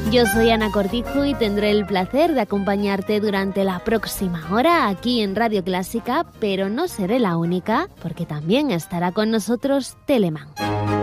Yo soy Ana Cortijo y tendré el placer de acompañarte durante la próxima hora aquí en Radio Clásica, pero no seré la única, porque también estará con nosotros Telemann.